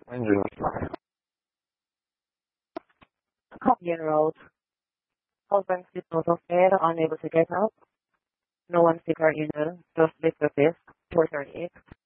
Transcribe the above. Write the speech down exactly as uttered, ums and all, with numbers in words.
Angel. Copying Road. Husband sleep out of bed, unable to get up. No one speak or email, just lift the face, four thirty-eight.